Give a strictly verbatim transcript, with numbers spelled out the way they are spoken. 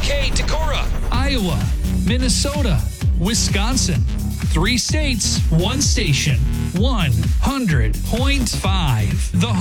K Decorah, Iowa, Minnesota, Wisconsin. Three states, one station, one hundred point five. The